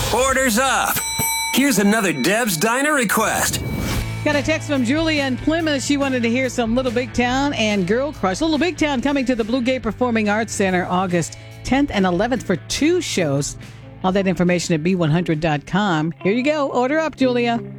Orders up. Here's another Deb's Diner request. Got a text from Julia in Plymouth. She wanted to hear some Little Big Town and Girl Crush. Little Big Town coming to the Blue Gate Performing Arts Center August 10th and 11th for 2 shows. All that information at B100.com. Here you go. Order up, Julia.